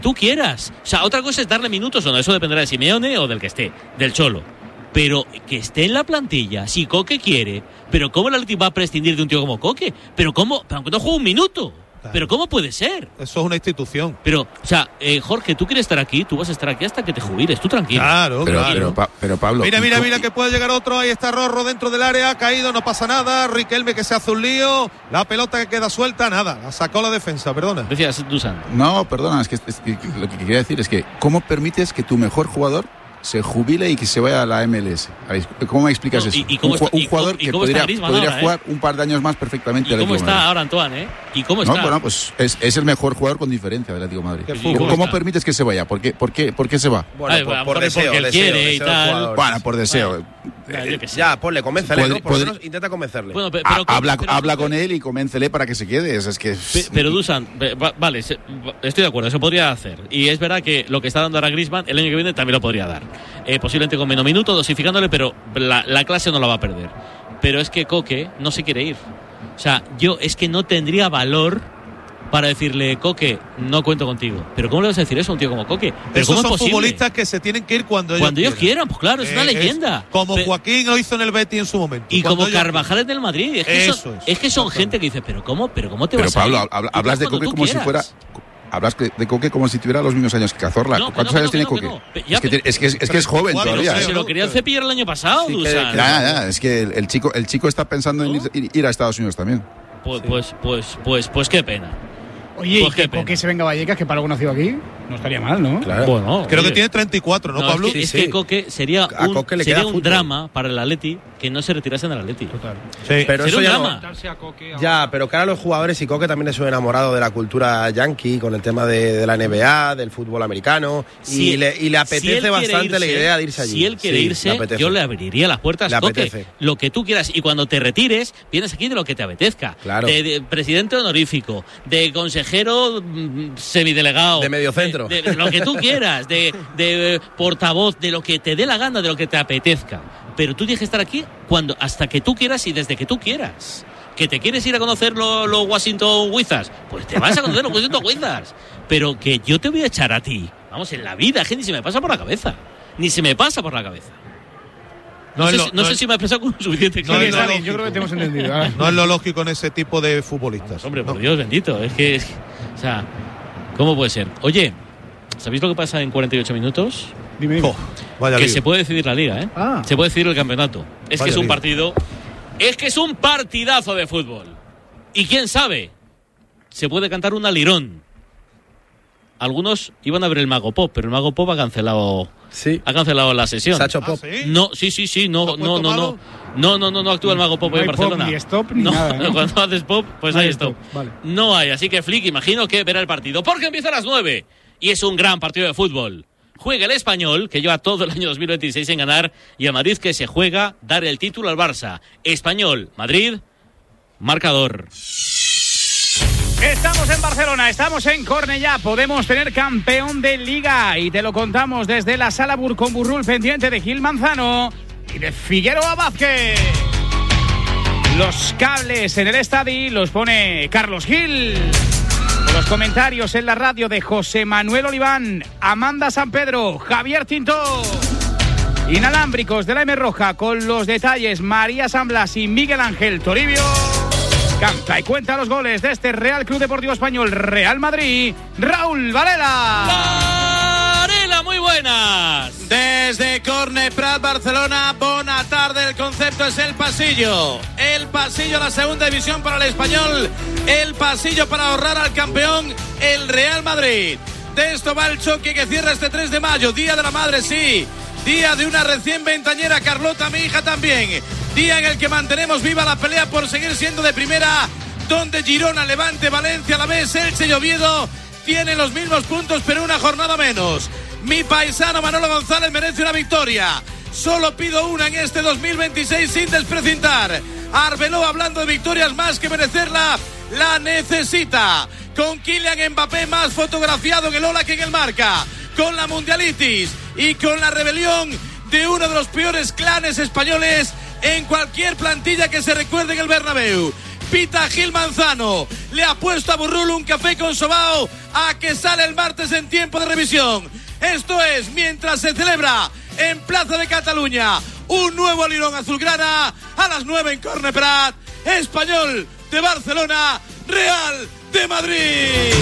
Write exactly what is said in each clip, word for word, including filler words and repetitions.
tú quieras. O sea, otra cosa es darle minutos o no, eso dependerá de Simeone o del que esté, del Cholo. Pero que esté en la plantilla, si Coque quiere. Pero ¿cómo el Atleti va a prescindir de un tío como Coque? Pero ¿cómo? Aunque no juega un minuto. Claro. Pero ¿cómo puede ser? Eso es una institución. Pero, o sea, eh, Jorge, tú quieres estar aquí, tú vas a estar aquí hasta que te jubiles, tú tranquilo. Claro, pero, claro. Pero, pa, pero Pablo... Mira, mira, mira que puede llegar otro, ahí está Rorro dentro del área, ha caído, no pasa nada, Riquelme que se hace un lío, la pelota que queda suelta, nada, la sacó la defensa, perdona. Decías, Dusan. No, perdona, es que, es que lo que quería decir es que ¿cómo permites que tu mejor jugador se jubile y que se vaya a la M L S? ¿Cómo me explicas no, eso? ¿Y, y cómo un, está, un jugador y, y que cómo podría, Griezmann podría ahora, jugar eh? un par de años más perfectamente. ¿Y cómo está Madrid. Ahora Antoine? ¿eh? ¿Y cómo está? No, bueno, pues es, es el mejor jugador con diferencia del Atlético de Madrid. ¿Cómo, ¿Cómo, ¿Cómo permites que se vaya? ¿Por qué, por qué, por qué se va? Bueno, Ay, por, por, por deseo, porque él deseo, quiere deseo y tal. Bueno, por deseo. Bueno, eh, eh, ya, ponle, convéncele, podri, ¿no? Por lo menos podri, intenta convencerle. Bueno, pero, pero, habla pero, habla pero, con él y convéncele para que se quede. Es, es que... Pero, pero Dusan, vale, estoy de acuerdo, eso podría hacer. Y es verdad que lo que está dando ahora Griezmann, el año que viene también lo podría dar. Eh, posiblemente con menos minutos, dosificándole, pero la, la clase no la va a perder. Pero es que Coque no se quiere ir. O sea, yo es que no tendría valor para decirle, Coque, no cuento contigo. Pero ¿cómo le vas a decir eso a un tío como Coque? ¿Pero Esos cómo son es posible? futbolistas que se tienen que ir cuando ellos Cuando ellos quieran. quieran, pues claro, es eh, una leyenda. Es como pero, Joaquín lo hizo en el Betis en su momento. Y como Carvajal es del Madrid. Es que eso son, es, es, que son gente que dice, pero ¿cómo, pero cómo te pero vas Pablo, a ir? Habla, hablas de Coque como quieras. si fuera... Hablas de Coque como si tuviera los mismos años que Cazorla. No, ¿Cuántos no, años no, tiene no, Coque? no, no. Ya, es, que tiene, es, que es, es que es joven todavía. Se lo querían cepillar el año pasado, sí, Dusan. Ya, ya, es que el, el, chico, el chico está pensando ¿no? en ir, ir a Estados Unidos también. Pues, sí. pues, pues, pues, pues qué pena. Oye, pues y que Coque se venga a Vallecas, que para algo nacido aquí, no estaría mal, ¿no? Claro. Bueno, creo oye. que tiene treinta y cuatro, ¿no, no Pablo? Es que, sí, es sí. que Coque sería a un, Coque le sería queda un fútbol. drama para el Atleti que no se retirase del Atleti. Total. Sí. Pero sería eso un ya drama. No, ya, pero que ahora los jugadores y Coque también es un enamorado de la cultura yankee, con el tema de, de la N B A, del fútbol americano, si y, le, y le apetece si bastante irse, la idea de irse allí. Si él quiere sí, irse, le yo le abriría las puertas, le Coque, apetece. lo que tú quieras. Y cuando te retires, vienes aquí de lo que te apetezca. Claro. De, de presidente honorífico, de consejero mm, semidelegado. De mediocentro. De, de lo que tú quieras, de, de eh, portavoz, de lo que te dé la gana, de lo que te apetezca. Pero tú tienes que estar aquí cuando hasta que tú quieras y desde que tú quieras. ¿Que te quieres ir a conocer los lo Washington Wizards? Pues te vas a conocer los Washington Wizards. Pero que yo te voy a echar a ti. Vamos, en la vida, gente, ni se me pasa por la cabeza. Ni se me pasa por la cabeza. No, no, sé, lo, si, no, no sé es, si me ha expresado con suficiente claridad. No, no, no, yo creo que te hemos entendido. ¿eh? No es lo lógico en ese tipo de futbolistas. Hombre, por no. Dios bendito. Es que, es que, o sea, ¿cómo puede ser? Oye, ¿sabéis lo que pasa en cuarenta y ocho minutos? Dime, dime. Oh, vaya que lío. se puede decidir la liga, ¿eh? Ah. Se puede decidir el campeonato. Es vaya que es un lío. partido... Es que es un partidazo de fútbol. Y quién sabe, se puede cantar un alirón. Algunos iban a ver el Mago Pop, pero el Mago Pop ha cancelado... Sí. Ha cancelado la sesión. Sacho Pop. ¿Ah, sí? No, sí, sí, sí, no, no, no, no, no, no, no, no actúa el Mago Pop no en hay Barcelona. Pop, ni stop ni no, nada, ¿no? Cuando haces pop, pues no hay hay stop. stop. Vale. No hay, así que Flick, imagino que verá el partido, porque empieza a las nueve y es un gran partido de fútbol. Juega el Español, que lleva todo el año dos mil veintiséis en ganar, y el Madrid, que se juega dar el título al Barça. Español, Madrid, marcador. Estamos en Barcelona, estamos en Cornellá, podemos tener campeón de Liga y te lo contamos desde la Sala Burcón Burrul, pendiente de Gil Manzano y de Figueroa Vázquez. Los cables en el estadio los pone Carlos Gil. Los comentarios en la radio de José Manuel Oliván, Amanda San Pedro, Javier Tintó. Inalámbricos de la M Roja con los detalles María San Blas y Miguel Ángel Toribio. Canta y cuenta los goles de este Real Club Deportivo Español Real Madrid, Raúl Varela. Varela, muy buenas. Desde Corne Prat, Barcelona, buena tarde. El concepto es el pasillo. El pasillo a la segunda división para el Español. El pasillo para ahorrar al campeón, el Real Madrid. De esto va el choque que cierra este tres de mayo. Día de la Madre, sí. Día de una recién ventañera, Carlota, mi hija también. Día en el que mantenemos viva la pelea por seguir siendo de primera, donde Girona, Levante, Valencia, Alavés, Elche y Oviedo tienen los mismos puntos, pero una jornada menos. Mi paisano Manolo González merece una victoria. Solo pido una en este dos mil veintiséis sin desprecintar. Arbeloa, hablando de victorias más que merecerla, la necesita. Con Kylian Mbappé más fotografiado en el Ola que en el Marca. Con la mundialitis y con la rebelión de uno de los peores clanes españoles en cualquier plantilla que se recuerde en el Bernabéu. Pita Gil Manzano. Le ha puesto a Burrul un café con sobao a que sale el martes en tiempo de revisión. Esto es mientras se celebra en Plaza de Cataluña un nuevo Lirón azulgrana a las nueve en Corne Prat. Espanyol de Barcelona, Real de Madrid.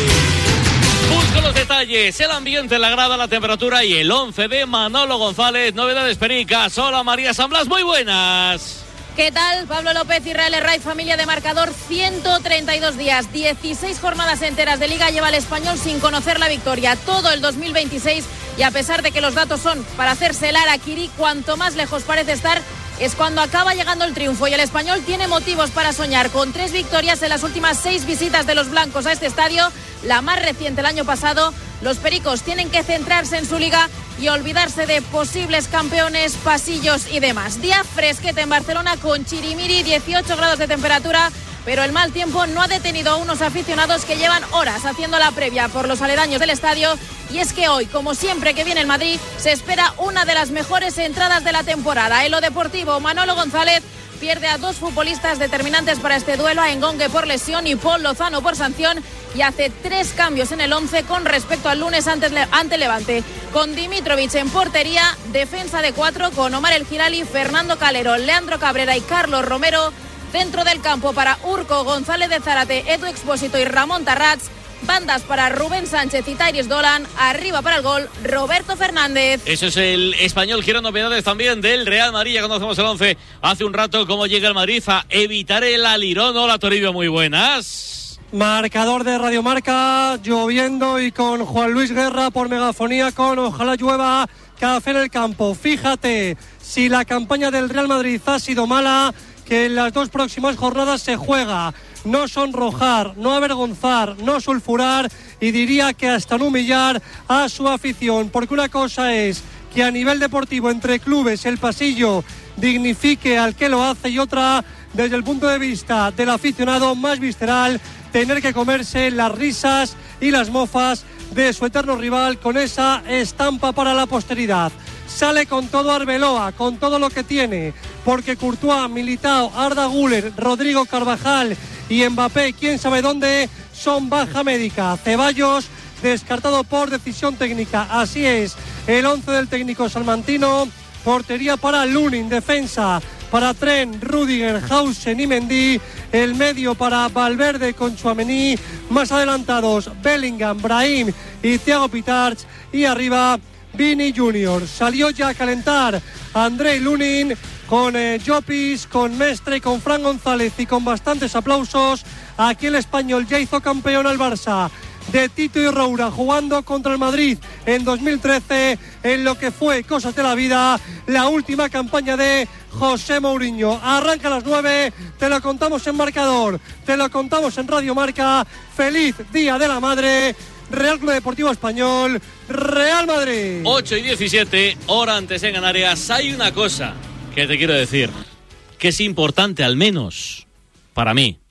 Busco los detalles, el ambiente, la grada, la temperatura y el once de Manolo González. Novedades pericas. Hola María San Blas, muy buenas. ¿Qué tal? Pablo López, Israel Herraiz, familia de marcador, ciento treinta y dos días, dieciséis jornadas enteras de Liga lleva el Español sin conocer la victoria. Todo el dos mil veintiséis y a pesar de que los datos son para hacerse el harakiri, cuanto más lejos parece estar es cuando acaba llegando el triunfo y el Español tiene motivos para soñar con tres victorias en las últimas seis visitas de los blancos a este estadio, la más reciente el año pasado. Los pericos tienen que centrarse en su liga y olvidarse de posibles campeones, pasillos y demás. Día fresquete en Barcelona con chirimiri, dieciocho grados de temperatura, pero el mal tiempo no ha detenido a unos aficionados que llevan horas haciendo la previa por los aledaños del estadio. Y es que hoy, como siempre que viene el Madrid, se espera una de las mejores entradas de la temporada. En lo deportivo, Manolo González pierde a dos futbolistas determinantes para este duelo, a Engongue por lesión y Paul Lozano por sanción, y hace tres cambios en el once con respecto al lunes antes ante Levante. Con Dimitrovic en portería, defensa de cuatro con Omar El Hilali, Fernando Calero, Leandro Cabrera y Carlos Romero. Dentro del campo para Urco, González de Zárate, Edu Expósito y Ramón Tarrats. Bandas para Rubén Sánchez y Tairis Dolan. Arriba para el gol, Roberto Fernández. Eso es el Español. Quiero novedades también del Real Madrid. Ya conocemos el once hace un rato. Cómo llega el Madrid a evitar el alirón. Hola Toribio, muy buenas. Marcador de Radio Marca, lloviendo y con Juan Luis Guerra por megafonía con Ojalá llueva, café en el campo. Fíjate, si la campaña del Real Madrid ha sido mala, que en las dos próximas jornadas se juega. No sonrojar, no avergonzar, no sulfurar y diría que hasta no humillar a su afición, porque una cosa es que a nivel deportivo entre clubes el pasillo dignifique al que lo hace, y otra desde el punto de vista del aficionado más visceral, tener que comerse las risas y las mofas de su eterno rival con esa estampa para la posteridad. Sale con todo Arbeloa, con todo lo que tiene, porque Courtois, Militao, Arda Güler, Rodrigo Carvajal y Mbappé, quién sabe dónde, son baja médica. Ceballos descartado por decisión técnica. Así es, el once del técnico salmantino. Portería para Lunin, defensa para Trent, Rüdiger, Hausen y Mendy, el medio para Valverde con Tchouaméni, más adelantados Bellingham, Brahim y Thiago Pitarch, y arriba Vini Junior. Salió ya a calentar Andrei Lunin con eh, Llopis, con Mestre, con Fran González y con bastantes aplausos. Aquí el Español ya hizo campeón al Barça de Tito y Roura, jugando contra el Madrid en dos mil trece, en lo que fue, cosas de la vida, la última campaña de José Mourinho. Arranca a las nueve, te lo contamos en marcador, te lo contamos en Radio Marca. Feliz Día de la Madre. Real Club Deportivo Español, Real Madrid. ocho y diecisiete, hora antes en Canarias. Hay una cosa que te quiero decir, que es importante, al menos para mí.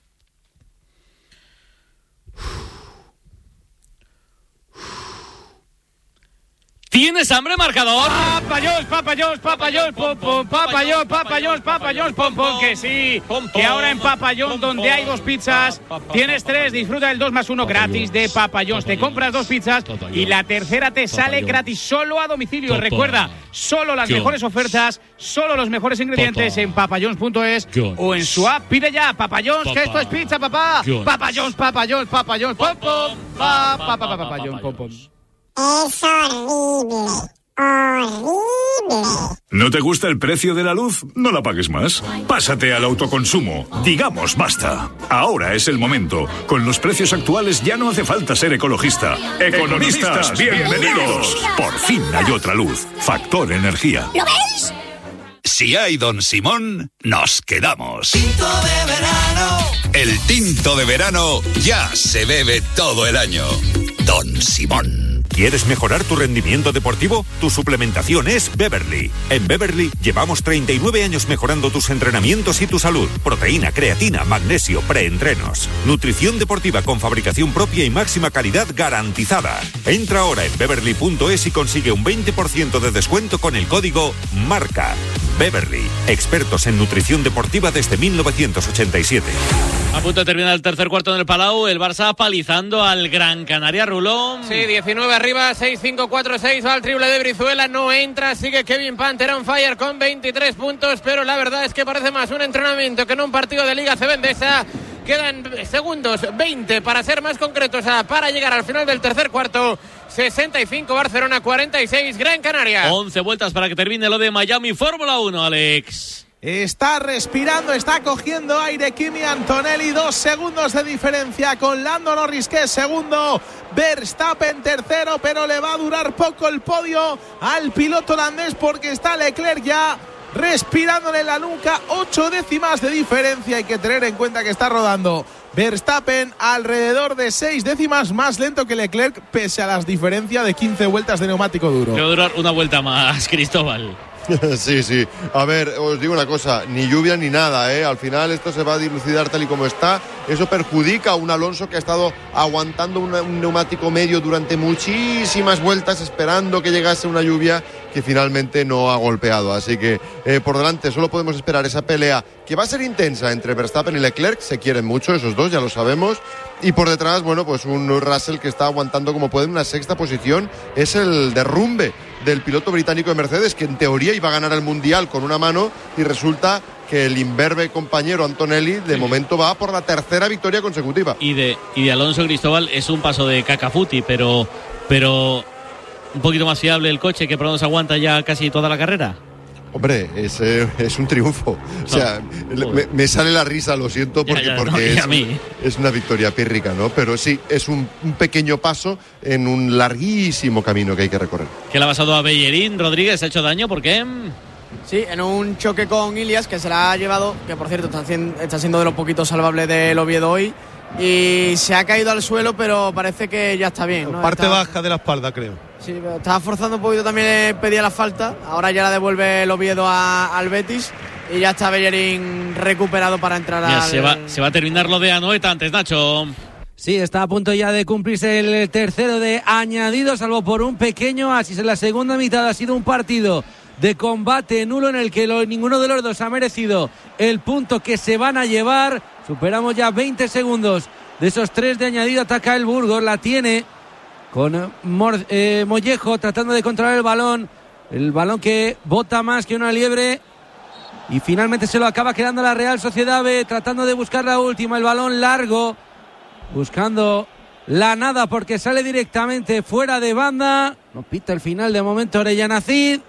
¿Tienes hambre, marcador? Papayos, papayos, papayos, pom, pom, papayos, papayos, papayos, pom, pom, que sí. Que ahora en Papayón, donde hay dos pizzas, tienes tres, disfruta del dos más uno gratis de Papayón. Te compras dos pizzas y la tercera te sale gratis solo a domicilio. Recuerda, solo las mejores ofertas, solo los mejores ingredientes en papayons punto es o en su app. Pide ya, Papayons, que esto es pizza, papá. Papayons, papayons, papayons, pom, pom, pa, pa, pa, papayons, pom, pom. Es horrible, horrible. ¿No te gusta el precio de la luz? No la pagues más. Pásate al autoconsumo. Digamos basta. Ahora es el momento. Con los precios actuales ya no hace falta ser ecologista. Economistas, bienvenidos. Por fin hay otra luz. Factor Energía. ¿Lo veis? Si hay Don Simón, nos quedamos. Tinto de verano. El tinto de verano ya se bebe todo el año. Don Simón. ¿Quieres mejorar tu rendimiento deportivo? Tu suplementación es Beverly. En Beverly llevamos treinta y nueve años mejorando tus entrenamientos y tu salud. Proteína, creatina, magnesio, preentrenos. Nutrición deportiva con fabricación propia y máxima calidad garantizada. Entra ahora en beverly punto es y consigue un veinte por ciento de descuento con el código MARCA. Beverly, expertos en nutrición deportiva desde mil novecientos ochenta y siete. A punto de terminar el tercer cuarto en el Palau, el Barça palizando al Gran Canaria, Rulón. Sí, diecinueve arriba, seis cinco cuatro seis, va al triple de Brizuela, no entra, sigue Kevin Panther on fire con veintitrés puntos, pero la verdad es que parece más un entrenamiento que no un partido de Liga A C B Endesa. Quedan segundos, veinte para ser más concretos, para llegar al final del tercer cuarto. sesenta y cinco Barcelona, cuarenta y seis Gran Canaria. once vueltas para que termine lo de Miami Fórmula uno, Alex. Está respirando, está cogiendo aire Kimi Antonelli, dos segundos de diferencia con Lando Norris, que es segundo, Verstappen tercero, pero le va a durar poco el podio al piloto holandés porque está Leclerc ya respirándole en la nuca, ocho décimas de diferencia. Hay que tener en cuenta que está rodando Verstappen alrededor de seis décimas más lento que Leclerc, pese a las diferencias de quince vueltas de neumático duro. Le va a durar una vuelta más, Cristóbal. Sí, sí. A ver, os digo una cosa, ni lluvia ni nada, ¿eh? Al final esto se va a dilucidar tal y como está. Eso perjudica a un Alonso que ha estado aguantando una, un neumático medio durante muchísimas vueltas, esperando que llegase una lluvia que finalmente no ha golpeado. Así que eh, por delante solo podemos esperar esa pelea que va a ser intensa entre Verstappen y Leclerc. Se quieren mucho esos dos, ya lo sabemos. Y por detrás, bueno, pues un Russell que está aguantando como puede una sexta posición. Es el derrumbe del piloto británico de Mercedes, que en teoría iba a ganar el Mundial con una mano, y resulta que el imberbe compañero Antonelli de sí. momento va por la tercera victoria consecutiva. Y de, y de Alonso, Cristóbal, es un paso de cacafuti, pero, pero un poquito más fiable el coche, que por donde se aguanta ya casi toda la carrera. Hombre, es, eh, es un triunfo. O sea, no, me, me sale la risa, lo siento, porque, ya, ya, porque no, es, es una victoria pírrica, ¿no? Pero sí, es un, un pequeño paso en un larguísimo camino que hay que recorrer. ¿Qué le ha pasado a Bellerín? Rodríguez, ¿se ha hecho daño? ¿Por qué? Sí, en un choque con Ilias, que se la ha llevado, que por cierto está, está siendo de los poquitos salvables del Oviedo hoy, y se ha caído al suelo, pero parece que ya está bien, ¿no? Parte está... baja de la espalda, creo. Sí, estaba forzando un poquito, también pedía la falta, ahora ya la devuelve el Oviedo a, al Betis y ya está Bellerín recuperado para entrar ya al... Se va, se va a terminar lo de Anoeta antes, Nacho. Sí, está a punto ya de cumplirse el tercero de añadido, salvo por un pequeño asis en la segunda mitad. Ha sido un partido de combate nulo en el que lo, ninguno de los dos ha merecido el punto que se van a llevar. Superamos ya veinte segundos de esos tres de añadido. Ataca el Burgos, la tiene con Mor, eh, Mollejo tratando de controlar el balón. El balón que bota más que una liebre. Y finalmente se lo acaba quedando la Real Sociedad B, tratando de buscar la última. El balón largo, buscando la nada porque sale directamente fuera de banda. No pita el final de momento Orellana Cid.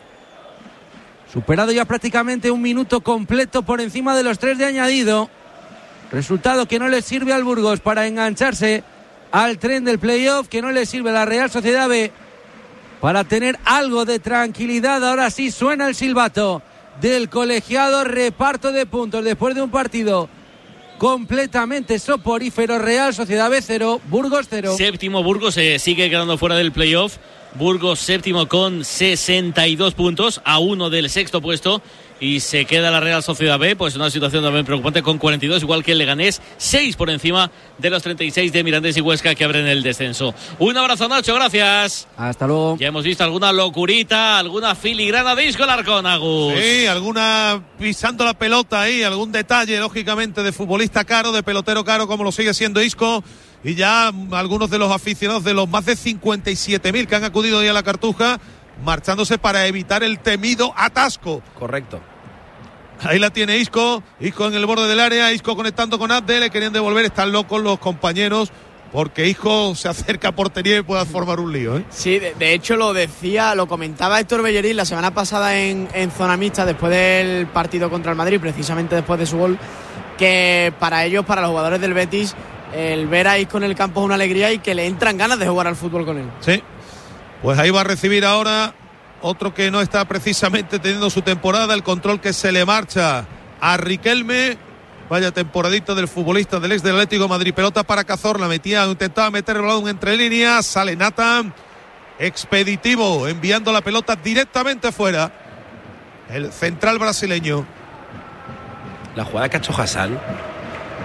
Superado ya prácticamente un minuto completo por encima de los tres de añadido. Resultado que no le sirve al Burgos para engancharse al tren del playoff, que no le sirve a la Real Sociedad B para tener algo de tranquilidad. Ahora sí suena el silbato del colegiado. Reparto de puntos después de un partido completamente soporífero. Real Sociedad B cero, Burgos cero. Séptimo, Burgos se eh, sigue quedando fuera del playoff. Burgos séptimo con sesenta y dos puntos, a uno del sexto puesto, y se queda la Real Sociedad B, pues una situación también preocupante con cuarenta y dos, igual que el Leganés, seis por encima de los treinta y seis de Mirandés y Huesca, que abren el descenso. Un abrazo, Nacho, gracias. Hasta luego. Ya hemos visto alguna locurita, alguna filigrana de Isco Larcón, Agus. Sí, alguna pisando la pelota ahí, algún detalle, lógicamente, de futbolista caro, de pelotero caro, como lo sigue siendo Isco. Y ya algunos de los aficionados, de los más de cincuenta y siete mil que han acudido hoy a la Cartuja, marchándose para evitar el temido atasco. Correcto. Ahí la tiene Isco, Isco en el borde del área, Isco conectando con Abde, le querían devolver, están locos los compañeros, porque Isco se acerca a portería y puede formar un lío, ¿eh? Sí, de, de hecho lo decía, lo comentaba Héctor Bellerín la semana pasada en, en zona mixta, después del partido contra el Madrid, precisamente después de su gol, que para ellos, para los jugadores del Betis, el ver a Isco en el campo es una alegría y que le entran ganas de jugar al fútbol con él. Sí, pues ahí va a recibir ahora otro que no está precisamente teniendo su temporada, el control que se le marcha a Riquelme. Vaya temporadita del futbolista del ex del Atlético de Madrid. Pelota para Cazorla, metía, intentaba meter el balón entre líneas, sale Nathan, expeditivo, enviando la pelota directamente fuera. El central brasileño. La jugada que ha hecho Hassan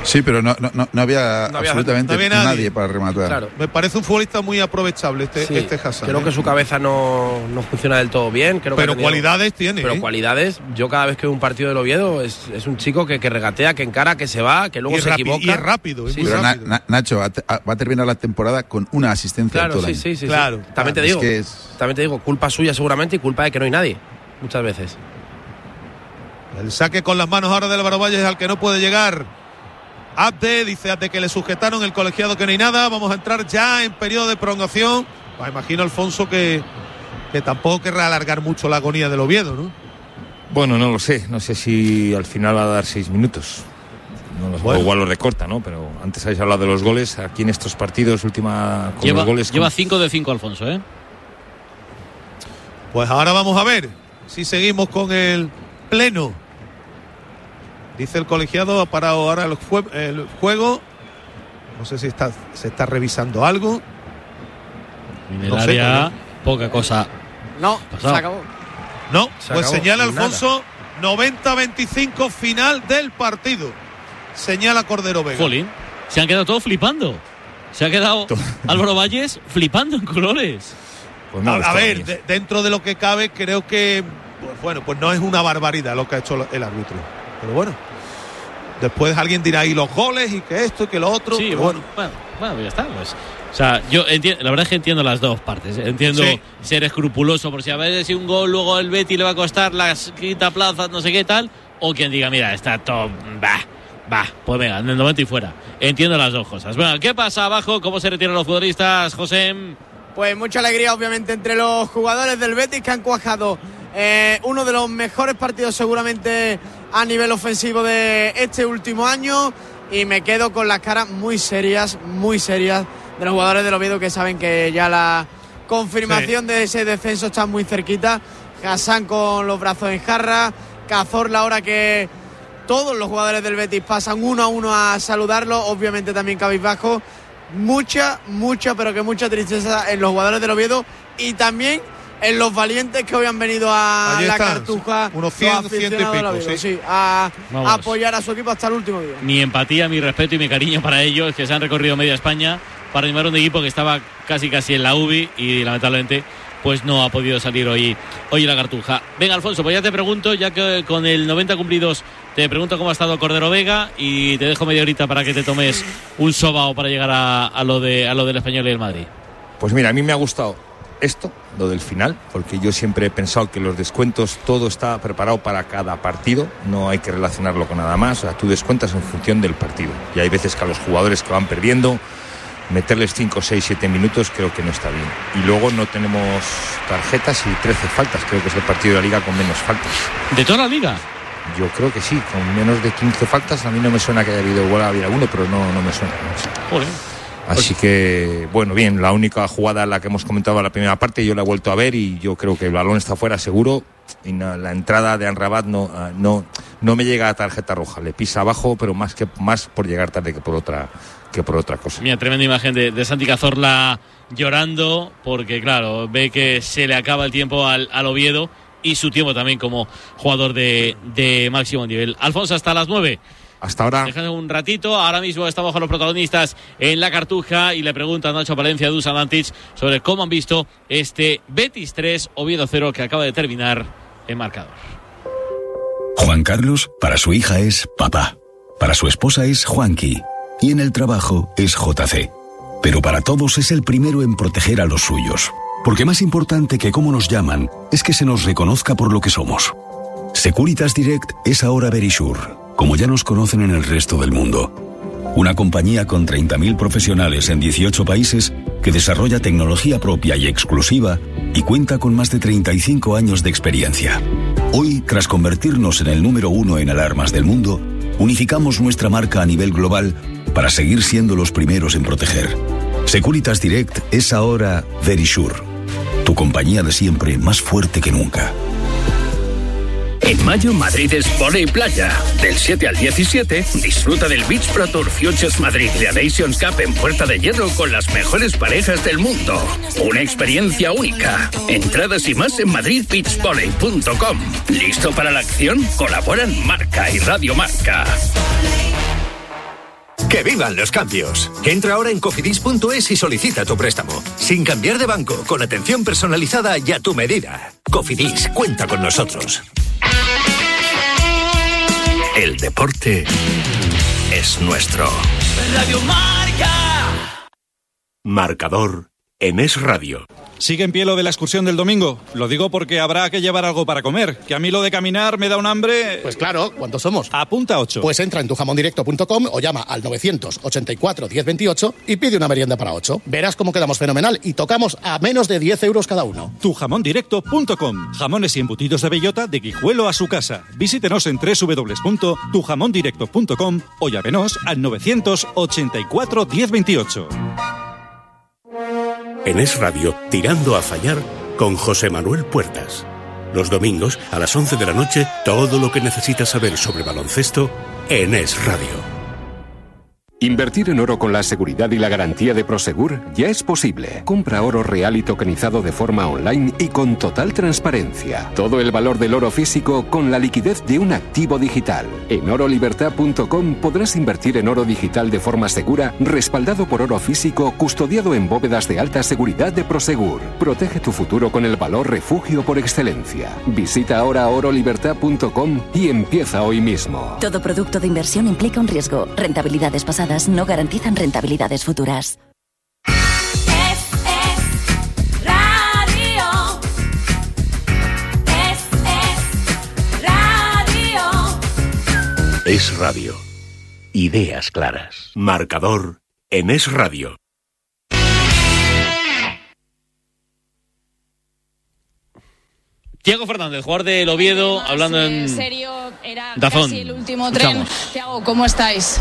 Sí, pero no, no, no había No había- absolutamente no había nadie. nadie. para rematar. Claro. Me parece un futbolista muy aprovechable este, Sí, este Hassan. Creo ¿eh? que su cabeza no, no funciona del todo bien. Creo que Pero ha tenido- cualidades tiene. Pero ¿eh? cualidades, yo cada vez que veo un partido del Oviedo es, es un chico que, que regatea, que encara, que se va, que luego Y es se rapi- equivoca. y es rápido, es Sí, muy Pero Na- rápido. Na- Nacho va a, te- a- va a terminar la temporada con una asistencia Claro, todo el sí, año. sí, sí. Claro, sí. También te Es digo, que es- también te digo, culpa suya seguramente y culpa de que no hay nadie. Muchas veces. El saque con las manos ahora del Álvaro Valles al que no puede llegar. Abde, dice Abde que le sujetaron el colegiado que no hay nada. Vamos a entrar ya en periodo de prolongación. Pues imagino, Alfonso, que, que tampoco querrá alargar mucho la agonía del Oviedo, ¿no? Bueno, no lo sé. No sé si al final va a dar seis minutos. No lo sé. Bueno. O igual lo recorta, ¿no? Pero antes habéis hablado de los goles. Aquí en estos partidos, última con Lleva, los goles. lleva con- cinco de cinco, Alfonso, ¿eh? Pues ahora vamos a ver si seguimos con el pleno. Dice el colegiado, ha parado ahora el, jue- el juego. No sé si está, se está revisando algo. En el No sé, área, pues, poca cosa. No, Pasado. se acabó. No, Se pues acabó, señala nada. Alfonso, noventa veinticinco final del partido. Señala Cordero Vega. Jolín, se han quedado todos flipando. Se ha quedado Álvaro Valles flipando en colores. Pues no, a, a está ver, bien. de- dentro de lo que cabe, creo que, pues, bueno, pues no es una barbaridad lo que ha hecho el árbitro. Pero bueno, después alguien dirá, y los goles, y que esto, y que lo otro. Sí, pero bueno, bueno. bueno, bueno, ya está. Pues. O sea, yo entiendo, la verdad es que entiendo las dos partes. Entiendo Sí. ser escrupuloso por si a veces si un gol luego el Betis le va a costar las quinta plazas, no sé qué tal. O quien diga, mira, está todo. Va, va, pues venga, en el noventa y fuera. Entiendo las dos cosas. Bueno, ¿qué pasa abajo? ¿Cómo se retiran los futbolistas, José? Pues mucha alegría, obviamente, entre los jugadores del Betis que han cuajado eh, uno de los mejores partidos seguramente a nivel ofensivo de este último año. Y me quedo con las caras muy serias, muy serias de los jugadores del Oviedo que saben que ya la confirmación de ese descenso está muy cerquita. Hassan con los brazos en jarra, Cazorla ahora que todos los jugadores del Betis pasan uno a uno a saludarlo, obviamente también cabizbajo. Mucha, mucha, pero que mucha tristeza en los jugadores del Oviedo y también en los valientes que hoy han venido a Allí la están, Cartuja, unos los cien, ciento y aficionados del pico, Oviedo, sí. sí, a, Vamos. a apoyar a su equipo hasta el último día. Mi empatía, mi respeto y mi cariño para ellos, que se han recorrido media España para animar a un equipo que estaba casi casi en la U B I y lamentablemente pues no ha podido salir hoy, hoy en la Cartuja. Venga, Alfonso, pues ya te pregunto, ya que con el noventa cumplidos, te pregunto cómo ha estado Cordero Vega y te dejo media horita para que te tomes un sobao para llegar a, a lo de a lo del Español y el Madrid. Pues mira, a mí me ha gustado esto, lo del final, porque yo siempre he pensado que los descuentos, todo está preparado para cada partido, no hay que relacionarlo con nada más, o sea, tú descuentas en función del partido. Y hay veces que a los jugadores que van perdiendo, meterles cinco, seis, siete minutos creo que no está bien. Y luego no tenemos tarjetas y trece faltas, creo que es el partido de la Liga con menos faltas. ¿De toda la Liga? Yo creo que sí, con menos de quince faltas, a mí no me suena que haya habido, igual había alguno, pero no, no me suena. No sé. Joder. Así que, bueno, bien, la única jugada la que hemos comentado en la primera parte, yo la he vuelto a ver y yo creo que el balón está fuera seguro. Y no, la entrada de Amrabat no, no, no me llega a tarjeta roja, le pisa abajo, pero más que más por llegar tarde que por otra, que por otra cosa. Mira, tremenda imagen de, de Santi Cazorla llorando, porque claro, ve que se le acaba el tiempo al, al Oviedo y su tiempo también como jugador de, de máximo nivel. Alfonso, hasta las nueve. Hasta ahora. Déjame un ratito. Ahora mismo estamos con los protagonistas en la Cartuja y le preguntan a Nacho Palencia, Dusan Antic, sobre cómo han visto este Betis tres, Oviedo cero, que acaba de terminar en marcador. Juan Carlos, para su hija es papá. Para su esposa es Juanqui. Y en el trabajo es J C. Pero para todos es el primero en proteger a los suyos. Porque más importante que cómo nos llaman es que se nos reconozca por lo que somos. Securitas Direct es ahora Verisure, como ya nos conocen en el resto del mundo. Una compañía con treinta mil profesionales en dieciocho países que desarrolla tecnología propia y exclusiva y cuenta con más de treinta y cinco años de experiencia. Hoy, tras convertirnos en el número uno en alarmas del mundo, unificamos nuestra marca a nivel global para seguir siendo los primeros en proteger. Securitas Direct es ahora Verisure, tu compañía de siempre más fuerte que nunca. En mayo, Madrid es Voley Playa. Del siete al diecisiete, disfruta del Beach Pro Tour Futures Madrid de Nations Cup en Puerta de Hierro con las mejores parejas del mundo. Una experiencia única. Entradas y más en madrid beach volley punto com. ¿Listo para la acción? Colaboran Marca y Radio Marca. ¡Que vivan los cambios! Entra ahora en cofidis punto es y solicita tu préstamo. Sin cambiar de banco, con atención personalizada y a tu medida. Cofidis, cuenta con nosotros. El deporte es nuestro. Radio Marca. Marcador en Es Radio. ¿Sigue en pie lo de la excursión del domingo? Lo digo porque habrá que llevar algo para comer. Que a mí lo de caminar me da un hambre... Pues claro, ¿cuántos somos? Apunta ocho. Pues entra en tu jamón directo punto com o llama al novecientos ochenta y cuatro diez veintiocho y pide una merienda para ocho. Verás cómo quedamos fenomenal y tocamos a menos de diez euros cada uno. tu jamón directo punto com. Jamones y embutidos de bellota de Guijuelo a su casa. Visítenos en doble u doble u doble u punto tu jamón directo punto com o llámenos al novecientos ochenta y cuatro diez veintiocho. En Es Radio, Tirando a Fallar, con José Manuel Puertas. Los domingos, a las once de la noche, todo lo que necesitas saber sobre baloncesto en Es Radio. Invertir en oro con la seguridad y la garantía de Prosegur ya es posible. Compra oro real y tokenizado de forma online y con total transparencia. Todo el valor del oro físico con la liquidez de un activo digital. En oro libertad punto com podrás invertir en oro digital de forma segura, respaldado por oro físico, custodiado en bóvedas de alta seguridad de Prosegur. Protege tu futuro con el valor refugio por excelencia. Visita ahora oro libertad punto com y empieza hoy mismo. Todo producto de inversión implica un riesgo. Rentabilidades pasadas no garantizan rentabilidades futuras. Es Radio. Ideas claras. Marcador en Es Radio. Thiago Fernández, jugador del Oviedo, hablando en... En serio, era Dazón. casi el último tren. Escuchamos. Thiago, ¿cómo estáis?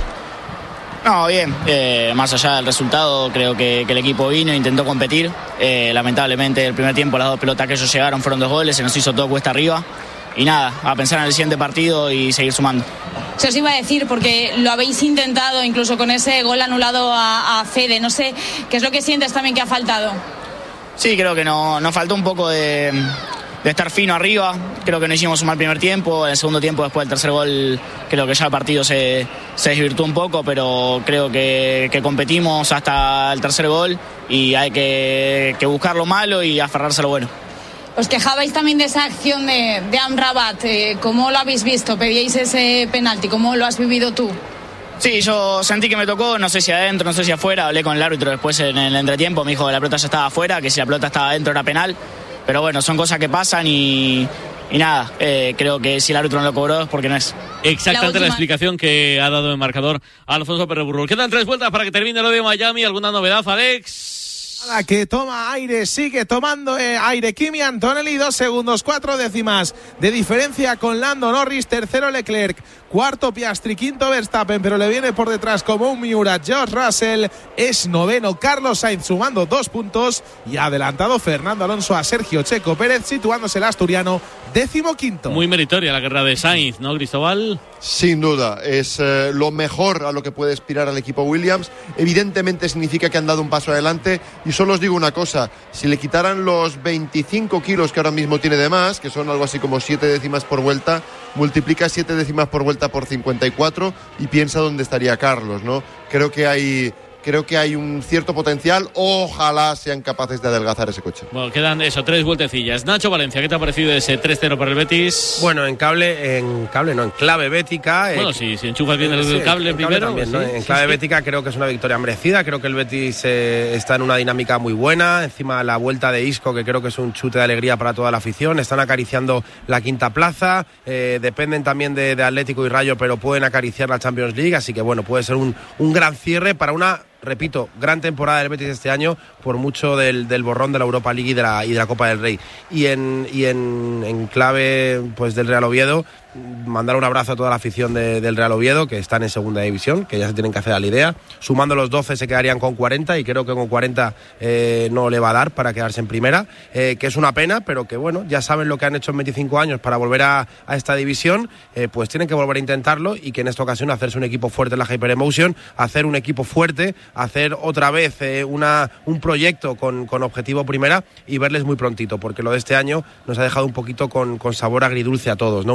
No, bien. Eh, más allá del resultado, creo que, que el equipo vino, intentó competir. Eh, lamentablemente, el primer tiempo, las dos pelotas que ellos llegaron fueron dos goles, se nos hizo todo cuesta arriba. Y nada, a pensar en el siguiente partido y seguir sumando. Se os iba a decir, porque lo habéis intentado, incluso con ese gol anulado a, a Fede. No sé, ¿qué es lo que sientes también que ha faltado? Sí, creo que no, nos faltó un poco de, de estar fino arriba. Creo que no hicimos un mal primer tiempo. En el segundo tiempo, después del tercer gol, creo que ya el partido se, se desvirtuó un poco, pero creo que, que competimos hasta el tercer gol y hay que, que buscar lo malo y aferrarse a lo bueno. Os quejabais también de esa acción de, de Amrabat. Eh, ¿Cómo lo habéis visto? ¿Pedíais ese penalti? ¿Cómo lo has vivido tú? Sí, yo sentí que me tocó, no sé si adentro, no sé si afuera. Hablé con el árbitro después en el entretiempo, me dijo que la pelota ya estaba afuera, que si la pelota estaba adentro era penal. Pero bueno, son cosas que pasan y, y nada, eh, creo que si el árbitro no lo cobró es porque no es. Exactamente la, la explicación que ha dado el marcador Alfonso Pérez Burrul. Quedan tres vueltas para que termine lo de Miami. ¿Alguna novedad, Alex? Nada, que toma aire, sigue tomando eh, aire Kimi Antonelli, dos segundos, cuatro décimas de diferencia con Lando Norris, tercero Leclerc, cuarto Piastri, quinto Verstappen, pero le viene por detrás como un Miura George Russell, es noveno Carlos Sainz sumando dos puntos y adelantado Fernando Alonso a Sergio Checo Pérez, situándose el asturiano décimo quinto. Muy meritoria la carrera de Sainz, ¿no, Cristóbal? Sin duda, es eh, lo mejor a lo que puede aspirar al equipo Williams. Evidentemente significa que han dado un paso adelante y solo os digo una cosa, si le quitaran los veinticinco kilos que ahora mismo tiene de más, que son algo así como siete décimas por vuelta, multiplica siete décimas por vuelta por cincuenta y cuatro y piensa dónde estaría Carlos, ¿no? Creo que hay... Creo que hay un cierto potencial. Ojalá sean capaces de adelgazar ese coche. Bueno, quedan eso, tres vueltecillas. Nacho Valencia, ¿qué te ha parecido ese tres cero para el Betis? Bueno, en cable, en cable no, en clave bética. Bueno, eh, si, si enchufas bien el sí, cable en primero. También, ¿no? Sí, en sí, clave sí. bética creo que es una victoria merecida. Creo que el Betis eh, está en una dinámica muy buena. Encima la vuelta de Isco, que creo que es un chute de alegría para toda la afición. Están acariciando la quinta plaza. Eh, dependen también de, de Atlético y Rayo, pero pueden acariciar la Champions League. Así que bueno, puede ser un, un gran cierre para una... Repito, gran temporada del Betis este año, por mucho del, del borrón de la Europa League y de la, y de la Copa del Rey. Y en, y en, en clave pues del Real Oviedo, mandar un abrazo a toda la afición de, del Real Oviedo, que están en segunda división, que ya se tienen que hacer a la idea. Sumando los doce se quedarían con cuarenta y creo que con cuarenta eh, no le va a dar para quedarse en primera, eh, que es una pena, pero que bueno, ya saben lo que han hecho en veinticinco años para volver a, a esta división, eh, pues tienen que volver a intentarlo y que en esta ocasión hacerse un equipo fuerte en la Hyper Emotion, hacer un equipo fuerte, hacer otra vez eh, una, un proyecto con, con objetivo primera y verles muy prontito, porque lo de este año nos ha dejado un poquito con, con sabor agridulce a todos, ¿no? Una vuelta muy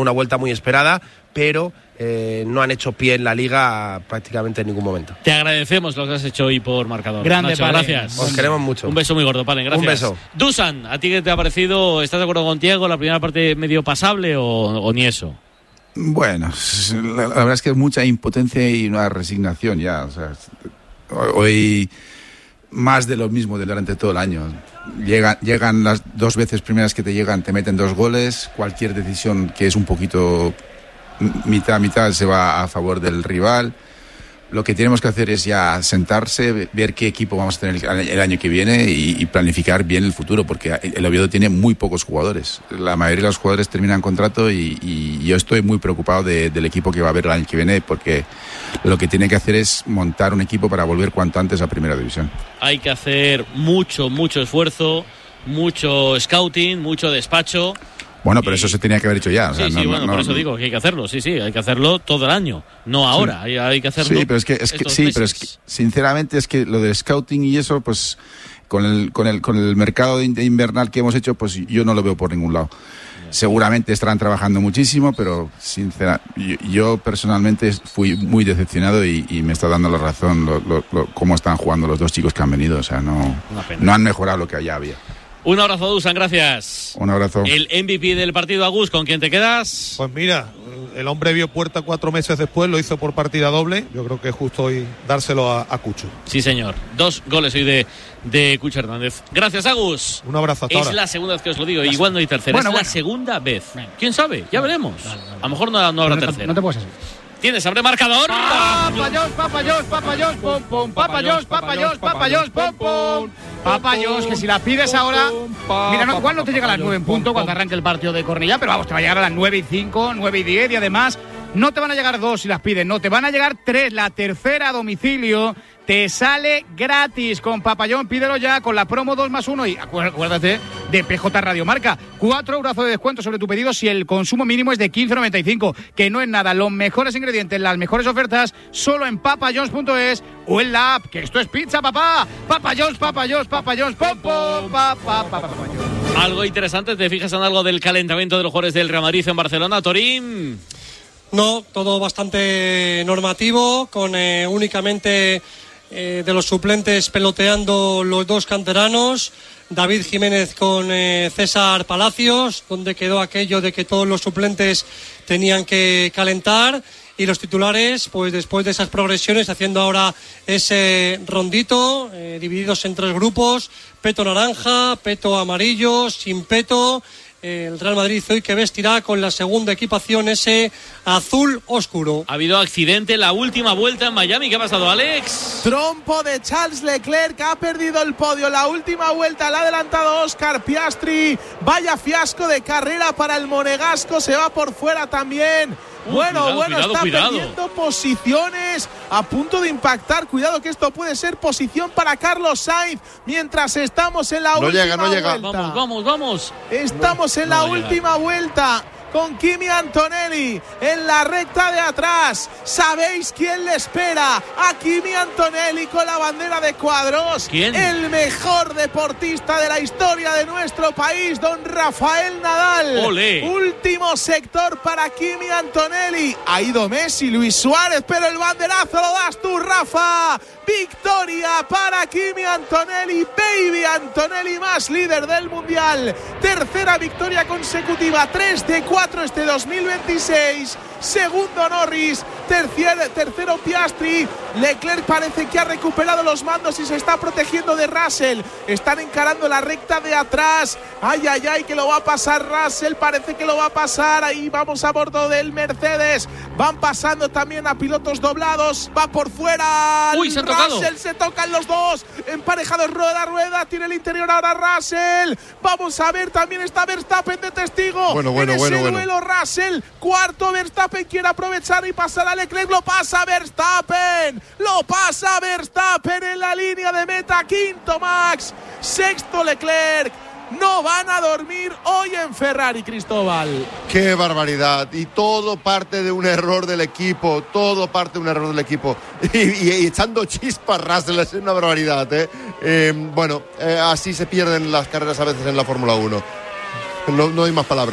muy esperada, pero eh, no han hecho pie en la Liga prácticamente en ningún momento. Te agradecemos lo que has hecho hoy por marcador. Grande, Nacho, Palen. gracias. Os queremos mucho. Un beso muy gordo, Palen, gracias. Un beso. Dusan, ¿a ti qué te ha parecido? ¿Estás de acuerdo con Diego? ¿La primera parte medio pasable o, o ni eso? Bueno, la, la verdad es que es mucha impotencia y una resignación ya. O sea, hoy más de lo mismo de durante todo el año. Llegan, llegan las dos veces primeras que te llegan, te meten dos goles. Cualquier decisión que es un poquito mitad a mitad se va a favor del rival. Lo que tenemos que hacer es ya sentarse, ver qué equipo vamos a tener el año que viene y, y planificar bien el futuro, porque el Oviedo tiene muy pocos jugadores. La mayoría de los jugadores terminan contrato y, y yo estoy muy preocupado de, del equipo que va a haber el año que viene, porque lo que tiene que hacer es montar un equipo para volver cuanto antes a Primera División. Hay que hacer mucho, mucho esfuerzo, mucho scouting, mucho despacho. Bueno, pero y... eso se tenía que haber hecho ya. O sea, sí, sí, no, bueno, no, por eso no... digo que hay que hacerlo, sí, sí, hay que hacerlo todo el año, no ahora, sí. hay, hay que hacerlo. Sí, pero es que, es que, sí, meses. pero es que sinceramente es que lo de scouting y eso, pues con el, con el, con el mercado de invernal que hemos hecho, pues yo no lo veo por ningún lado. Seguramente estarán trabajando muchísimo, pero sinceramente yo, yo personalmente fui muy decepcionado y, y me está dando la razón lo, lo, lo, cómo están jugando los dos chicos que han venido. O sea, no, no han mejorado lo que allá había. Un abrazo, Dusan, gracias. Un abrazo. El M V P del partido, Agus, ¿con quién te quedas? Pues mira, el hombre vio puerta cuatro meses después, lo hizo por partida doble. Yo creo que es justo hoy dárselo a, a Cucho. Sí, señor. Dos goles hoy de, de Cucho Hernández. Gracias, Agus. Un abrazo hasta Es ahora. la segunda vez que os lo digo, igual no hay tercera. Bueno, es bueno. la segunda vez. Bueno. ¿Quién sabe? Ya veremos. Vale, vale. A lo mejor no, no habrá no, tercera. No te puedes hacer. ¿Tienes? ¿Abre marcador? Papayos, papayos, papayos, pom, pom, papayos, papayos, papayos, pom, pom. Papayos, que si las pides ahora. Mira, no, igual no te llega a las nueve en punto cuando arranque el partido de Cornellá, pero vamos, te va a llegar a las nueve y cinco, nueve y diez y además no te van a llegar dos si las pides, no, te van a llegar tres. La tercera a domicilio te sale gratis con Papayón, pídelo ya con la promo dos más uno y acuérdate de P J Radio Marca. cuatro euros de descuento sobre tu pedido si el consumo mínimo es de quince noventa y cinco, que no es nada. Los mejores ingredientes, las mejores ofertas, solo en papayons punto es o en la app, que esto es pizza, papá. Papayons, papayons, papayons, pom, pom, pa, pa, pa, pa, pa. Algo interesante, ¿te fijas en algo del calentamiento de los jugadores del Real Madrid en Barcelona, Torín? No, todo bastante normativo, con eh, únicamente eh, de los suplentes peloteando los dos canteranos, David Jiménez con eh, César Palacios, donde quedó aquello de que todos los suplentes tenían que calentar, y los titulares, pues después de esas progresiones, haciendo ahora ese rondito, eh, divididos en tres grupos, peto naranja, peto amarillo, sin peto. El Real Madrid hoy que vestirá con la segunda equipación ese azul oscuro. Ha habido accidente en la última vuelta en Miami. ¿Qué ha pasado, Alex? Trompo de Charles Leclerc, ha perdido el podio. La última vuelta la ha adelantado Oscar Piastri. Vaya fiasco de carrera para el monegasco. Se va por fuera también. Uh, bueno, cuidado, bueno, cuidado, está cuidado. perdiendo posiciones, a punto de impactar. Cuidado que esto puede ser posición para Carlos Sainz. Mientras estamos en la no última llega, no llega. vuelta. Vamos, vamos, vamos. Estamos en la no última llega. vuelta con Kimi Antonelli en la recta de atrás. ¿Sabéis quién le espera? A Kimi Antonelli con la bandera de cuadros. ¿Quién? El mejor deportista de la historia de nuestro país, don Rafael Nadal. Olé. Último sector para Kimi Antonelli. Ha ido Messi, Luis Suárez, pero el banderazo lo das tú, Rafa. Victoria para Kimi Antonelli, baby Antonelli, más líder del mundial. Tercera victoria consecutiva, tres de cuatro este dos mil veintiséis. Segundo Norris, tercier, tercero Piastri. Leclerc parece que ha recuperado los mandos y se está protegiendo de Russell. Están encarando la recta de atrás. Ay, ay, ay, que lo va a pasar Russell. Parece que lo va a pasar. Ahí vamos a bordo del Mercedes. Van pasando también a pilotos doblados. Va por fuera. Uy, se ha tocado. Russell, se tocan los dos. Emparejados rueda a rueda. Tiene el interior ahora Russell. Vamos a ver, también está Verstappen de testigo. Bueno, bueno, en bueno, ese bueno. duelo Russell. Cuarto Verstappen quiere aprovechar y pasar a Leclerc. Lo pasa Verstappen. Lo pasa Verstappen en la línea de meta. Quinto Max. Sexto Leclerc. No van a dormir hoy en Ferrari, Cristóbal. Qué barbaridad. Y todo parte de un error del equipo. Todo parte de un error del equipo. Y, y, y echando chispas Russell, es una barbaridad, ¿eh? Eh, bueno, eh, así se pierden las carreras a veces en la Fórmula uno. No, no hay más palabras.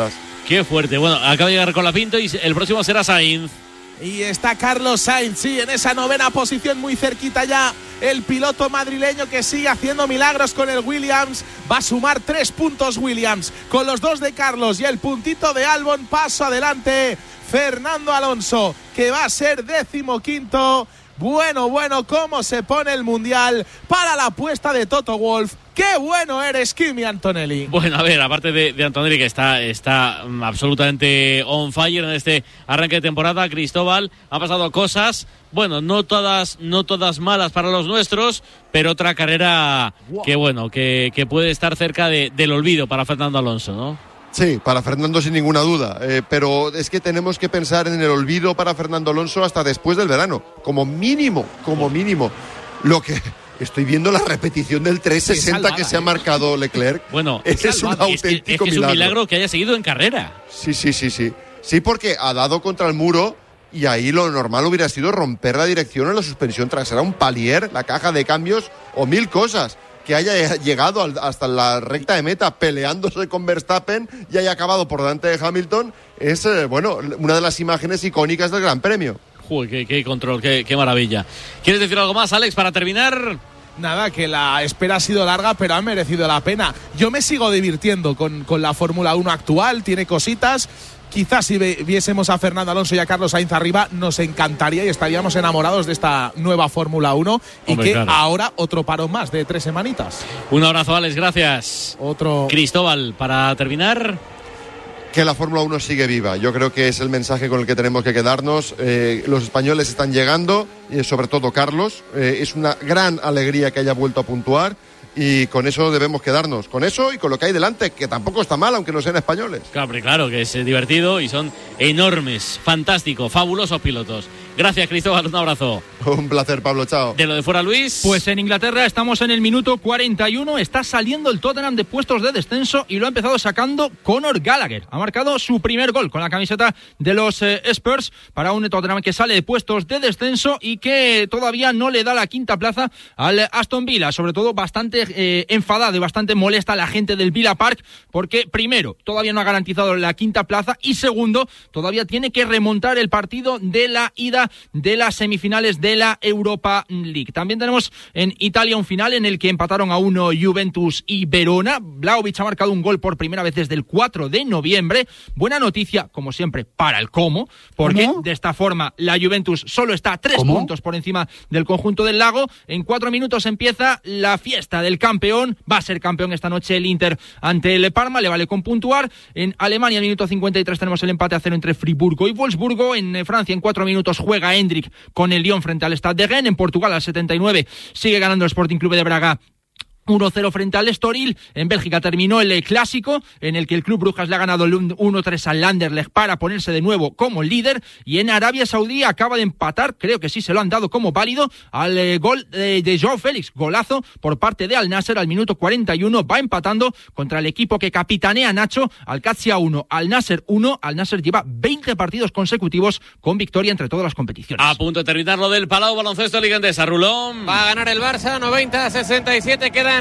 Qué fuerte. Bueno, acaba de llegar con la Pinto y el próximo será Sainz. Y está Carlos Sainz, sí, en esa novena posición, muy cerquita ya el piloto madrileño que sigue haciendo milagros con el Williams. Va a sumar tres puntos Williams con los dos de Carlos y el puntito de Albon. Paso adelante Fernando Alonso, que va a ser decimoquinto. Bueno, bueno, cómo se pone el Mundial para la apuesta de Toto Wolff. ¡Qué bueno eres, Kimi Antonelli! Bueno, a ver, aparte de, de Antonelli, que está, está um, absolutamente on fire en este arranque de temporada, Cristóbal, ha pasado cosas, bueno, no todas, no todas malas para los nuestros, pero otra carrera wow. que, bueno, que, que puede estar cerca de, del olvido para Fernando Alonso, ¿no? Sí, para Fernando sin ninguna duda, eh, pero es que tenemos que pensar en el olvido para Fernando Alonso hasta después del verano, como mínimo, como mínimo. Lo que estoy viendo la repetición del trescientos sesenta salvada, que se ha marcado Leclerc. Bueno, ese es, es un auténtico es, es que milagro. Es un milagro que haya seguido en carrera. Sí, sí, sí, sí. Sí, porque ha dado contra el muro y ahí lo normal hubiera sido romper la dirección en la suspensión trasera, un palier, la caja de cambios o mil cosas. Que haya llegado hasta la recta de meta peleándose con Verstappen y haya acabado por delante de Hamilton es, eh, bueno, una de las imágenes icónicas del Gran Premio. Uy, qué, qué control, qué, qué maravilla. ¿Quieres decir algo más, Alex, para terminar? Nada, que la espera ha sido larga, pero ha merecido la pena. Yo me sigo divirtiendo con, con la Fórmula uno actual, tiene cositas. Quizás si viésemos a Fernando Alonso y a Carlos Sainz arriba, nos encantaría y estaríamos enamorados de esta nueva Fórmula uno. Y Hombre, que claro. ahora otro parón más de tres semanitas. Un abrazo, Alex, gracias. Otro. Cristóbal, para terminar. Que la Fórmula uno sigue viva. Yo creo que es el mensaje con el que tenemos que quedarnos. Eh, los españoles están llegando, y sobre todo Carlos. Eh, es una gran alegría que haya vuelto a puntuar. Y con eso debemos quedarnos, con eso y con lo que hay delante, que tampoco está mal, aunque no sean españoles. Claro, claro, que es divertido y son enormes, fantásticos, fabulosos pilotos. Gracias, Cristóbal, un abrazo. Un placer, Pablo, chao. De lo de fuera, Luis. Pues en Inglaterra estamos en el minuto cuarenta y uno, está saliendo el Tottenham de puestos de descenso y lo ha empezado sacando Conor Gallagher. Ha marcado su primer gol con la camiseta de los eh, Spurs para un Tottenham que sale de puestos de descenso y que todavía no le da la quinta plaza al Aston Villa, sobre todo bastante Eh, enfadado y bastante molesta a la gente del Villa Park porque primero, todavía no ha garantizado la quinta plaza y segundo, todavía tiene que remontar el partido de la ida de las semifinales de la Europa League. También tenemos en Italia un final en el que empataron a uno Juventus y Verona. Vlahovic ha marcado un gol por primera vez desde el cuatro de noviembre. Buena noticia, como siempre, para el Como, porque ¿Cómo? de esta forma la Juventus solo está a tres ¿Cómo? puntos por encima del conjunto del Lago. En cuatro minutos empieza la fiesta del campeón, va a ser campeón esta noche el Inter ante el Parma, le vale con puntuar. En Alemania, al minuto cincuenta y tres, tenemos el empate a cero entre Friburgo y Wolfsburgo. En Francia, en cuatro minutos, juega Hendrik con el Lyon frente al Stade de Rennes. En Portugal, al setenta y nueve, sigue ganando el Sporting Club de Braga uno cero frente al Estoril. En Bélgica terminó el clásico en el que el Club Brujas le ha ganado el uno tres al Anderlecht para ponerse de nuevo como líder. Y en Arabia Saudí acaba de empatar, creo que sí se lo han dado como válido, al eh, gol de, de Joao Félix, golazo por parte de Al Nasser al minuto cuarenta y uno. Va empatando contra el equipo que capitanea Nacho, Al Qadsiya uno, Al Nasser uno. Al Nasser lleva veinte partidos consecutivos con victoria entre todas las competiciones. A punto de terminar lo del Palau Baloncesto Liga Endesa, Rulón. Va a ganar el Barça, noventa a sesenta y siete, queda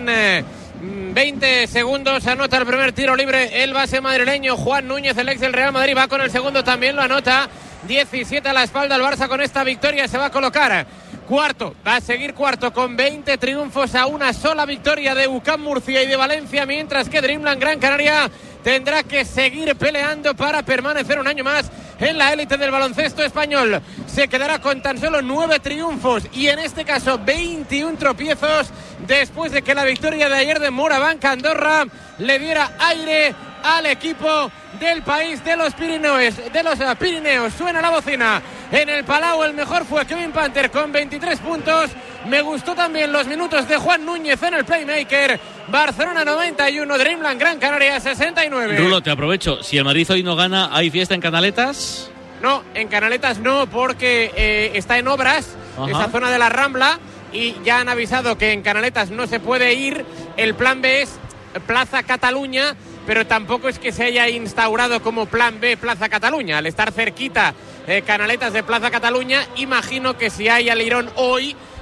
veinte segundos, anota el primer tiro libre el base madrileño Juan Núñez, el ex del Real Madrid, va con el segundo, también lo anota. Diecisiete a la espalda el Barça con esta victoria, se va a colocar cuarto, va a seguir cuarto con veinte triunfos a una sola victoria de U C A M Murcia y de Valencia, mientras que Dreamland Gran Canaria tendrá que seguir peleando para permanecer un año más en la élite del baloncesto español. Se quedará con tan solo nueve triunfos y en este caso veintiún tropiezos después de que la victoria de ayer de Morabanca Andorra le diera aire al equipo del país de los Pirineos, de los Pirineos. Suena la bocina en el Palau, el mejor fue Kevin Panther con veintitrés puntos. Me gustó también los minutos de Juan Núñez en el playmaker. Barcelona noventa y uno, Dreamland Gran Canaria sesenta y nueve. Rulo, te aprovecho, si el Madrid hoy no gana, ¿hay fiesta en Canaletas? No, en Canaletas no, porque eh, está en obras. Ajá. Esa zona de la Rambla, y ya han avisado que en Canaletas no se puede ir. El plan B es Plaza Cataluña, pero tampoco es que se haya instaurado como plan B Plaza Cataluña. Al estar cerquita eh, Canaletas de Plaza Cataluña, imagino que si hay alirón hoy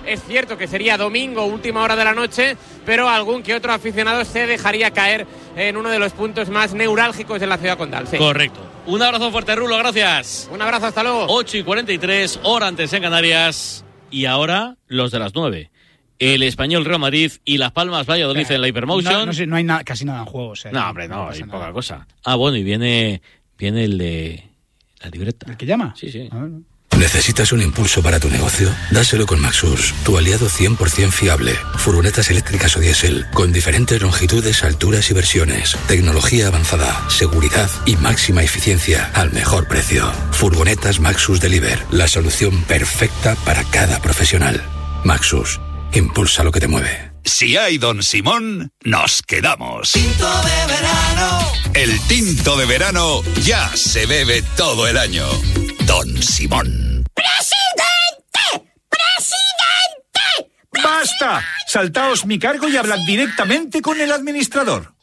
Es cierto que sería domingo, última hora de la noche, pero algún que otro aficionado se dejaría caer en uno de los puntos más neurálgicos de la ciudad condal. Sí. Correcto. Un abrazo fuerte, Rulo, gracias. Un abrazo, hasta luego. ocho y cuarenta y tres, hora antes en Canarias. Y ahora los de las nueve. El Español Real Madrid y Las Palmas Valladolid en la Hypermotion. No, no, sé, no hay na- casi nada en juego. O sea, no, hombre, no, no hay poca nada. Cosa. Ah, bueno, y viene, viene el de la libreta. ¿El que llama? Sí, sí. ¿Necesitas un impulso para tu negocio? Dáselo con Maxus, tu aliado cien por ciento fiable. Furgonetas eléctricas o diésel, con diferentes longitudes, alturas y versiones. Tecnología avanzada, seguridad y máxima eficiencia al mejor precio. Furgonetas Maxus Deliver, la solución perfecta para cada profesional. Maxus, impulsa lo que te mueve. Si hay Don Simón, nos quedamos. Tinto de verano. El tinto de verano ya se bebe todo el año. Don Simón. ¡Presidente! ¡Presidente! ¡Basta! Saltaos mi cargo y hablad directamente con el administrador.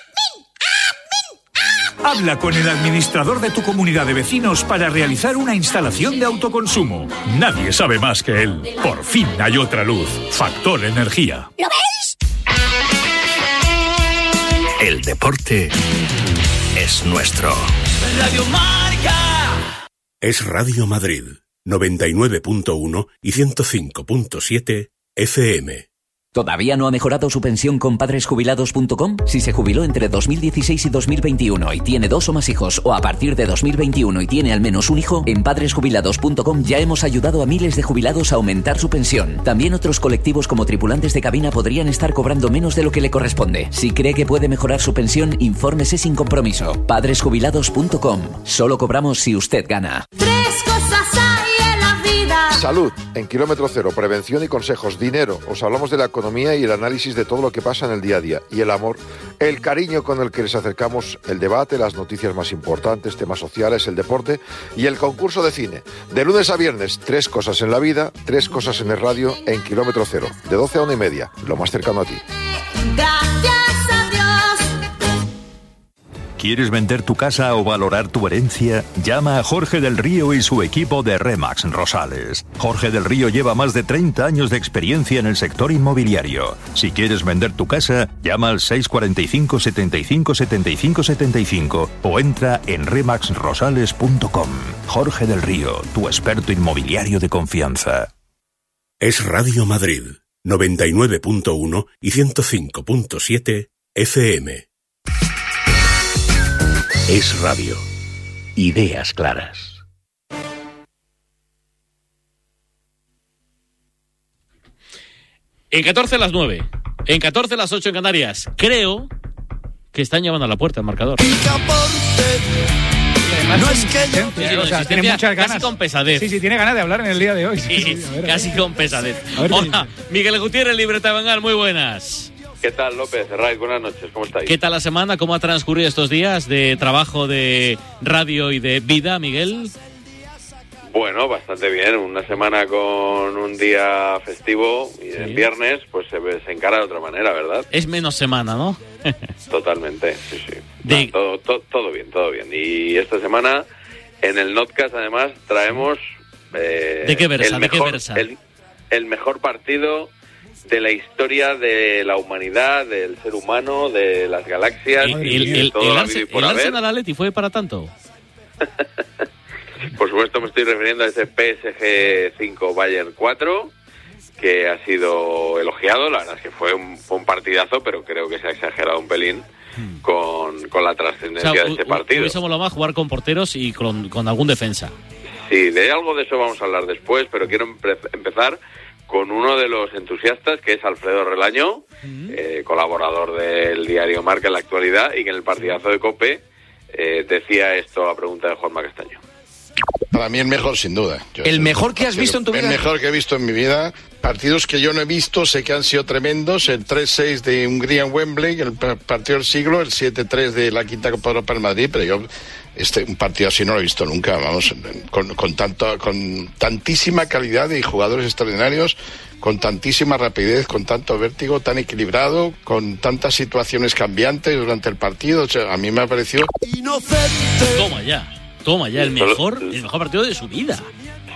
Habla con el administrador de tu comunidad de vecinos para realizar una instalación de autoconsumo. Nadie sabe más que él. Por fin hay otra luz. Factor Energía. ¿Lo veis? El deporte es nuestro. Radio Marca. Es Radio Madrid, noventa y nueve punto uno y ciento cinco punto siete F M. ¿Todavía no ha mejorado su pensión con padres jubilados punto com? Si se jubiló entre dos mil dieciséis y dos mil veintiuno y tiene dos o más hijos, o a partir de dos mil veintiuno y tiene al menos un hijo, en padres jubilados punto com ya hemos ayudado a miles de jubilados a aumentar su pensión. También otros colectivos como tripulantes de cabina podrían estar cobrando menos de lo que le corresponde. Si cree que puede mejorar su pensión, infórmese sin compromiso. padres jubilados punto com. Solo cobramos si usted gana. Tres cosas hay en la vida. Salud, en Kilómetro Cero, prevención y consejos. Dinero, os hablamos de la economía y el análisis de todo lo que pasa en el día a día. Y el amor, el cariño con el que les acercamos el debate, las noticias más importantes, temas sociales, el deporte y el concurso de cine. De lunes a viernes, tres cosas en la vida, tres cosas en el radio, en Kilómetro Cero. De doce a una y media, lo más cercano a ti. Gracias a Dios. ¿Quieres vender tu casa o valorar tu herencia? Llama a Jorge del Río y su equipo de Remax Rosales. Jorge del Río lleva más de treinta años de experiencia en el sector inmobiliario. Si quieres vender tu casa, llama al seis cuatro cinco, setenta y cinco, setenta y cinco, setenta y cinco o entra en remax rosales punto com. Jorge del Río, tu experto inmobiliario de confianza. Es Radio Madrid, noventa y nueve punto uno y ciento cinco punto siete F M. Es radio. Ideas claras. En catorce las nueve. En catorce las ocho en Canarias. Creo que están llamando a la puerta el marcador. No es que yo... Sí, sí, o sea, tiene muchas ganas. Casi con pesadez. Sí, sí, tiene ganas de hablar en el día de hoy. Sí, sí, a ver, casi a ver. con pesadez. A ver, Hola, Miguel Gutiérrez, Libreta Bengal, muy buenas. ¿Qué tal, López? Raiz, buenas noches, ¿cómo estáis? ¿Qué tal la semana? ¿Cómo ha transcurrido estos días de trabajo, de radio y de vida, Miguel? Bueno, bastante bien. Una semana con un día festivo y el viernes pues se, se encara de otra manera, ¿verdad? Es menos semana, ¿no? Totalmente, sí, sí. De... No, todo, todo, todo bien, todo bien. Y esta semana en el Notcast además traemos... Eh, ¿De qué versa? El ¿De mejor, qué versa? El, el mejor partido de la historia de la humanidad, del ser humano, de las galaxias el, y el, de el, todo el, lo Arse, habido y por el haber. Arsenal Atleti fue para tanto. Por supuesto me estoy refiriendo a ese P S G cinco Bayern cuatro, que ha sido elogiado. La verdad es que fue un, fue un partidazo, pero creo que se ha exagerado un pelín con, con la trascendencia, o sea, de este partido. Hubiese molado más jugar con porteros y con, con algún defensa. Sí, de algo de eso vamos a hablar después, pero quiero empe- empezar con uno de los entusiastas, que es Alfredo Relañó, uh-huh. eh, colaborador del diario Marca en la actualidad, y que en el partidazo de COPE eh, decía esto a pregunta de Juanma Castaño. Para mí el mejor, sin duda. Yo ¿El mejor que has visto en tu vida? El mejor que he visto en mi vida. Partidos que yo no he visto, sé que han sido tremendos. El tres seis de Hungría en Wembley, el partido del siglo, el siete tres de la Quinta Copa Europa en Madrid, pero yo este un partido así no lo he visto nunca, vamos, con, con, tanto, con tantísima calidad y jugadores extraordinarios, con tantísima rapidez, con tanto vértigo, tan equilibrado, con tantas situaciones cambiantes durante el partido. O sea, a mí me ha parecido... Inocente. Toma ya. Toma ya, el mejor, el mejor partido de su vida.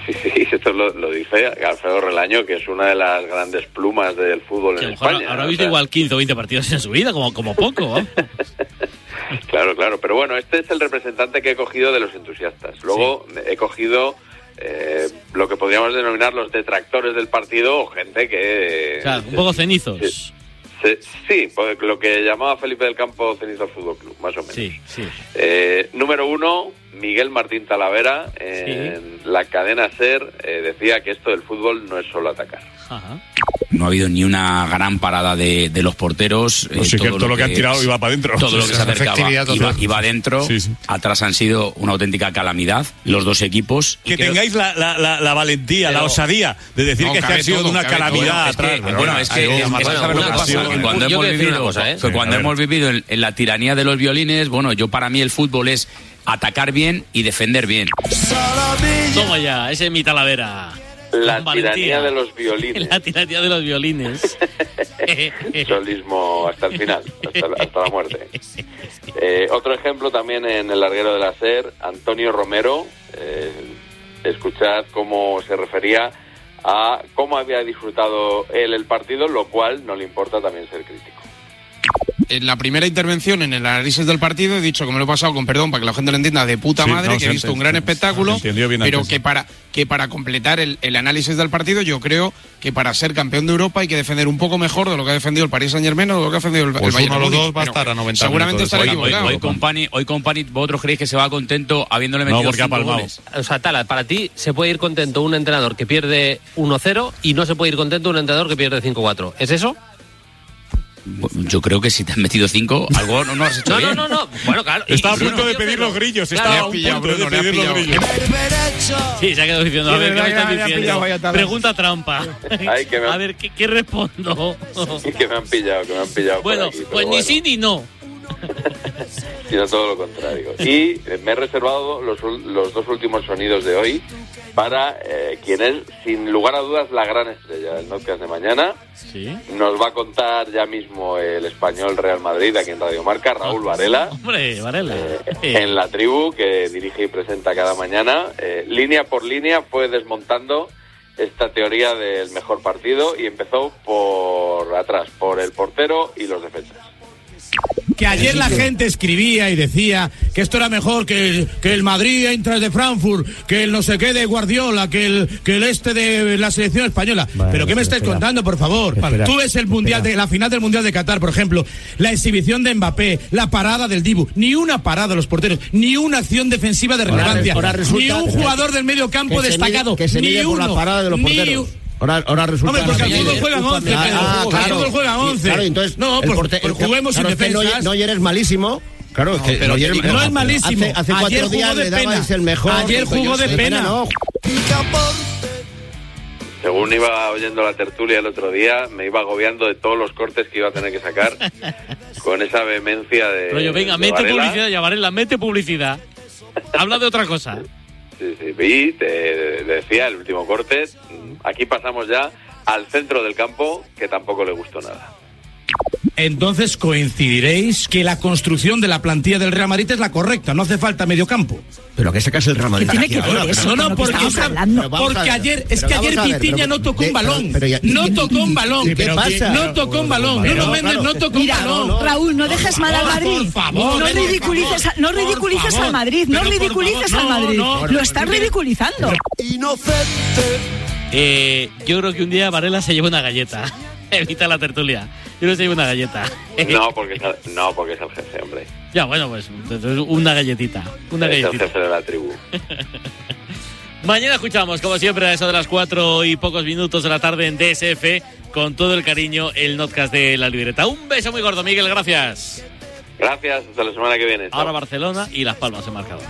Sí, sí, esto lo, lo dice Alfredo Relaño, que es una de las grandes plumas del fútbol que en España. Ahora ha visto o sea... igual quince o veinte partidos en su vida, como, como poco, ¿eh? Claro, claro, pero bueno, este es el representante que he cogido de los entusiastas. Luego sí. he cogido eh, lo que podríamos denominar los detractores del partido, o gente que... O sea, un poco cenizos. Sí. Sí, sí, pues lo que llamaba Felipe del Campo Cenizo Fútbol Club, más o menos. Sí, sí. Eh, número uno, Miguel Martín Talavera, en sí. la cadena SER, eh, decía que esto del fútbol no es solo atacar. Ajá. No ha habido ni una gran parada de, de los porteros. No, eh, sí, todo, que todo lo, lo que han tirado iba para adentro. Todo sí, lo que se acercaba iba, iba adentro. Sí, sí. Atrás han sido una auténtica calamidad los dos equipos. Que tengáis creo... la, la, la valentía, pero, la osadía de decir no, que este ha sido todo, una calamidad atrás. Bueno, es que, es que saber lo que pasa. Que cuando hemos vivido, cosa, ¿eh? que cuando hemos vivido en, en la tiranía de los violines, bueno, yo para mí el fútbol es atacar bien y defender bien. Toma ya, ese es mi Talavera. La tiranía de los violines. La tiranía de los violines. Solismo hasta el final, hasta, hasta la muerte. Eh, otro ejemplo también en el larguero de la SER, Antonio Romero. Eh, escuchad cómo se refería a cómo había disfrutado él el partido, lo cual no le importa también ser crítico. En la primera intervención, en el análisis del partido, he dicho que me lo he pasado, con perdón, para que la gente lo entienda, de puta sí, madre, no, que he visto antes, un gran espectáculo, pero que para, que para completar el, el análisis del partido, yo creo que para ser campeón de Europa hay que defender un poco mejor de lo que ha defendido el Paris Saint-Germain o de lo que ha defendido el, pues el Bayern. Uno de los dos va a estar a noventa seguramente estará equivocado. Hoy, hoy Company, hoy Company, vosotros creéis que se va contento habiéndole metido no, porque cinco ha goles. O sea, Tala, para ti se puede ir contento un entrenador que pierde uno cero y no se puede ir contento un entrenador que pierde cinco cuatro. ¿Es eso? Yo creo que si te han metido cinco, algo no, no has hecho no, bien. No, no, no. Bueno, claro. Está a punto de pedir los grillos. Está a punto de pedir los grillos. Sí, se ha quedado diciendo. A ver, ¿qué me están diciendo? Pregunta trampa. Ay, que me han... A ver, ¿qué, qué respondo? Que me han pillado, que me han pillado. Bueno, aquí, pues bueno. ni sí ni no. Sino todo lo contrario. Y me he reservado los, los dos últimos sonidos de hoy para eh, quien es, sin lugar a dudas, la gran estrella del podcast de mañana. ¿Sí? Nos va a contar ya mismo el español Real Madrid aquí en Radio Marca, Raúl Varela. Hombre, Varela. Eh, en La Tribu, que dirige y presenta cada mañana. Eh, línea por línea fue desmontando esta teoría del mejor partido y empezó por atrás, por el portero y los defensas. Que ayer la gente escribía y decía que esto era mejor que el, que el Madrid Eintracht de Frankfurt, que el no sé qué de Guardiola, que el que el este de la selección española. Bueno, pero ¿qué me estáis espera. contando, por favor? Espera, Tú ves el mundial de la final del Mundial de Qatar, por ejemplo, la exhibición de Mbappé, la parada del Dibu, ni una parada de los porteros, ni una acción defensiva de relevancia, ahora, ahora resulta, ni un jugador del medio campo que destacado, mide, que se mide ni por uno, la parada de los porteros. Ahora, ahora resulta... Hombre, porque al fútbol juegan once, ah, ah, claro. Al fútbol juegan once. Claro, entonces... No, pues, porte, pues juguemos claro, sin defensas. Noyer es malísimo. Claro, no, que pero Noyer, no es malísimo. Hace, hace cuatro días le dabais el mejor. Ayer jugó de pena. No. Según iba oyendo la tertulia el otro día, me iba agobiando de todos los cortes que iba a tener que sacar con esa vehemencia de... Pero yo, venga, de mete Varela. publicidad, ya Varela, mete publicidad. Habla de otra cosa. Sí, sí, y te decía el último corte, aquí pasamos ya al centro del campo, que tampoco le gustó nada. Entonces coincidiréis que la construcción de la plantilla del Real Madrid es la correcta, no hace falta medio campo. Pero que sacas el Real Madrid. ¿Qué tiene que ver eso? No, no, porque, esa, porque ayer, es que ayer Vitiña no tocó un balón. Pero, pero ya, no tocó un balón. ¿Qué pasa? No tocó un balón. Nuno Méndez no tocó un balón. Mira, Raúl, no dejes mal al Madrid. Por favor. No ridiculices, no ridiculices al Madrid. No ridiculices al Madrid. Lo estás ridiculizando. Inocente. Eh, yo creo que un día Varela se lleva una galleta. Evita la tertulia. Yo creo que se lleva una galleta. No, porque es el, no, porque es el jefe, hombre. Ya, bueno, pues entonces una galletita. Una es galletita. el jefe de la tribu. Mañana escuchamos, como siempre, a eso de las cuatro y pocos minutos de la tarde en D S F, con todo el cariño, el notcast de La Libreta. Un beso muy gordo, Miguel, gracias. Gracias, hasta la semana que viene. Ahora chao. Barcelona y Las Palmas en marcador.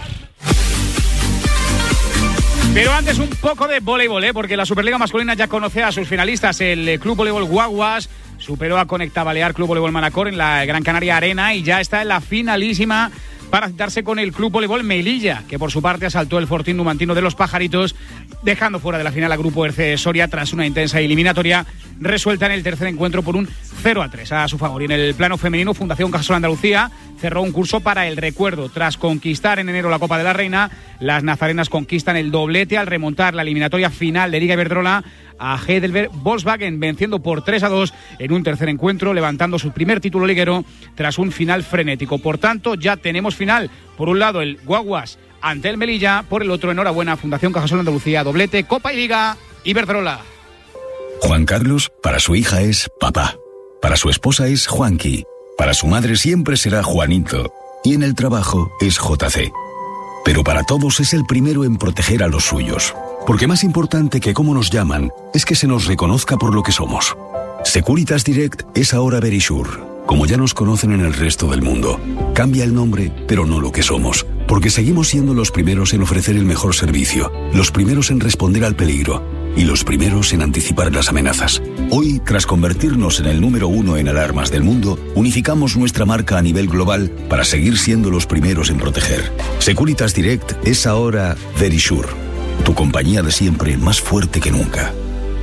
Pero antes un poco de voleibol, ¿eh? Porque la Superliga masculina ya conoce a sus finalistas. El Club Voleibol Guaguas superó a Conecta Balear Club Voleibol Manacor en la Gran Canaria Arena y ya está en la finalísima para citarse con el Club Voleibol Melilla, que por su parte asaltó el Fortín Numantino de los Pajaritos, dejando fuera de la final a Grupo Erce Soria tras una intensa eliminatoria resuelta en el tercer encuentro por un cero a tres a su favor. Y en el plano femenino, Fundación Cajasol Andalucía cerró un curso para el recuerdo. Tras conquistar en enero la Copa de la Reina, las nazarenas conquistan el doblete al remontar la eliminatoria final de Liga Iberdrola a Heidelberg Volkswagen, venciendo por tres a dos en un tercer encuentro, levantando su primer título liguero tras un final frenético. Por tanto, ya tenemos final. Por un lado, el Guaguas ante el Melilla, por el otro, enhorabuena, Fundación Cajasol Andalucía, doblete, Copa y Liga, Iberdrola. Juan Carlos, para su hija es papá. Para su esposa es Juanqui. Para su madre siempre será Juanito. Y en el trabajo es J C. Pero para todos es el primero en proteger a los suyos. Porque más importante que cómo nos llaman es que se nos reconozca por lo que somos. Securitas Direct es ahora Verisure, como ya nos conocen en el resto del mundo. Cambia el nombre, pero no lo que somos, porque seguimos siendo los primeros en ofrecer el mejor servicio, los primeros en responder al peligro y los primeros en anticipar las amenazas. Hoy, tras convertirnos en el número uno en alarmas del mundo, unificamos nuestra marca a nivel global para seguir siendo los primeros en proteger. Securitas Direct es ahora Verisure, tu compañía de siempre más fuerte que nunca.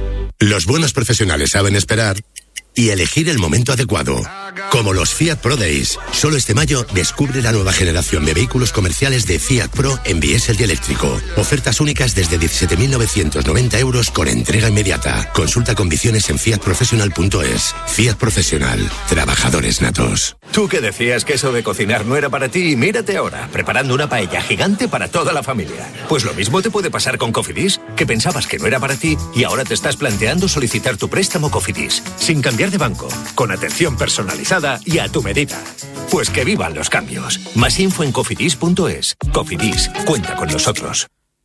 Los buenos profesionales saben esperar y elegir el momento adecuado. Como los Fiat Pro Days. Solo este mayo descubre la nueva generación de vehículos comerciales de Fiat Pro en diésel y eléctrico. Ofertas únicas desde diecisiete mil novecientos noventa euros con entrega inmediata. Consulta condiciones en fiat professional punto es. Fiat Profesional. Trabajadores natos. Tú que decías que eso de cocinar no era para ti, mírate ahora, preparando una paella gigante para toda la familia. Pues lo mismo te puede pasar con Cofidis, que pensabas que no era para ti y ahora te estás planteando solicitar tu préstamo Cofidis, sin cambiar de banco, con atención personalizada y a tu medida. Pues que vivan los cambios. Más info en cofidis punto es. Cofidis, cuenta con nosotros.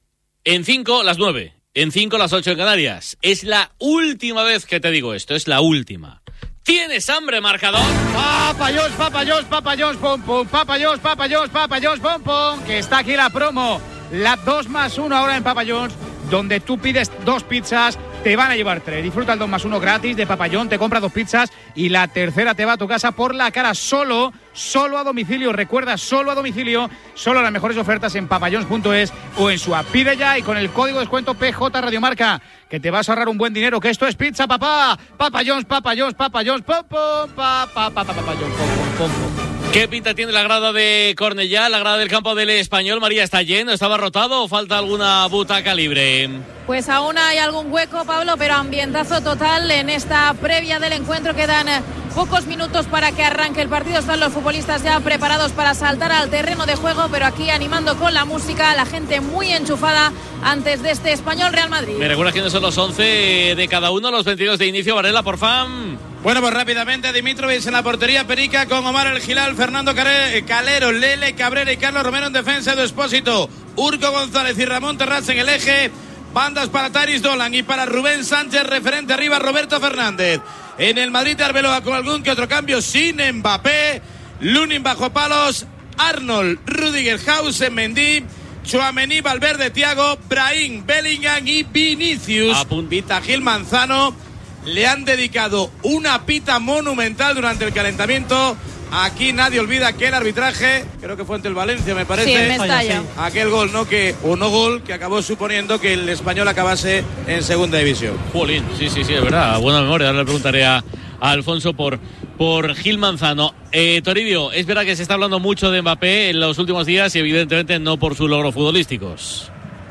En cinco, las nueve. En cinco, las ocho en Canarias. Es la última vez que te digo esto, es la última. ¿Tienes hambre, marcador? Papayos, papayos, papayos, pom, pom, papayos, papayos, papayos, pom, pom, que está aquí la promo. La dos más uno ahora en Papayons, donde tú pides dos pizzas, te van a llevar tres. Disfruta el dos más uno gratis de Papayón, te compra dos pizzas y la tercera te va a tu casa por la cara, solo, solo a domicilio. Recuerda, solo a domicilio, solo las mejores ofertas en papayons punto es o en su app. Pide ya y con el código de descuento P J Radiomarca, que te vas a ahorrar un buen dinero, que esto es pizza, papá. Papayons, papayons, papayons, pom, pom, pa, pa, pa, pa, papayons, pom, pom, pom, pom. ¿Qué pinta tiene la grada de Cornellá, la grada del campo del Español? María, ¿está lleno? ¿Está abarrotado o falta alguna butaca libre? Pues aún hay algún hueco, Pablo, pero ambientazo total en esta previa del encuentro. Quedan pocos minutos para que arranque el partido. Están los futbolistas ya preparados para saltar al terreno de juego, pero aquí animando con la música, la gente muy enchufada antes de este Español Real Madrid. ¿Me recuerdas quiénes son los once de cada uno, los veintidós de inicio? Varela, por fan. Bueno, pues rápidamente, Dimitrovic en la portería, Perica con Omar El Gilal, Fernando Calero, Lele Cabrera y Carlos Romero en defensa, Edu Expósito, Urco González y Ramón Terrats en el eje, bandas para Taris Dolan y para Rubén Sánchez, referente arriba Roberto Fernández. En el Madrid Arbeloa con algún que otro cambio, sin Mbappé, Lunin bajo palos, Arnold, Rudiger, Hausen, Mendy, Tchouaméni, Valverde, Thiago, Brahim, Bellingham y Vinicius. Apuntita Gil Manzano. Le han dedicado una pita monumental durante el calentamiento. Aquí nadie olvida que el arbitraje, creo que fue ante el Valencia, me parece. Sí, en Mestalla. Aquel gol, ¿no? Que, o no gol, que acabó suponiendo que el Español acabase en segunda división. Jolín, sí, sí, sí, es verdad. Buena memoria. Ahora le preguntaré a, a Alfonso por, por Gil Manzano. Eh, Toribio, es verdad que se está hablando mucho de Mbappé en los últimos días y evidentemente no por sus logros futbolísticos.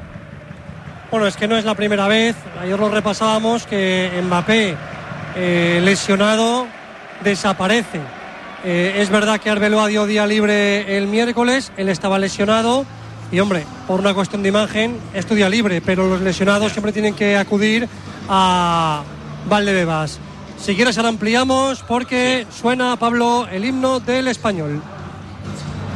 Bueno, es que no es la primera vez. Ayer lo repasábamos que Mbappé eh, lesionado desaparece. Eh, es verdad que Arbeloa dio día libre el miércoles, él estaba lesionado y, hombre, por una cuestión de imagen es tu día libre, pero los lesionados siempre tienen que acudir a Valdebebas. Si quieres ahora ampliamos porque suena, Pablo, el himno del Español.